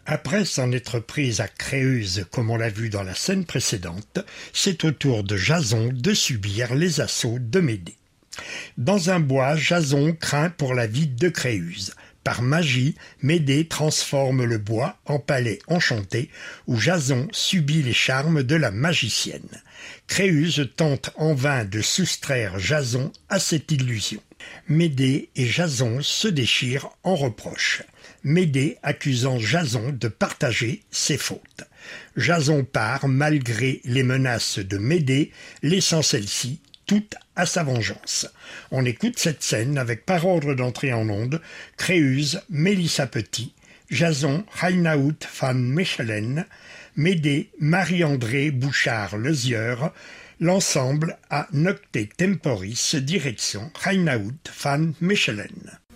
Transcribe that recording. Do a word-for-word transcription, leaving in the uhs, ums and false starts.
Après s'en être prise à Créuse comme on l'a vu dans la scène précédente, c'est au tour de Jason de subir les assauts de Médée. Dans un bois, Jason craint pour la vie de Créuse. Par magie, Médée transforme le bois en palais enchanté où Jason subit les charmes de la magicienne. Créuse tente en vain de soustraire Jason à cette illusion. Médée et Jason se déchirent en reproches. Médée accusant Jason de partager ses fautes. Jason part malgré les menaces de Médée, laissant celle-ci toute à sa vengeance. On écoute cette scène avec par ordre d'entrée en onde Créuse, Mélissa Petit, Jason, Reinaout van Mechelen, Médée, Marie-André Bouchard-Lezieur, l'ensemble à Nocte Temporis, direction Reinaout van Mechelen.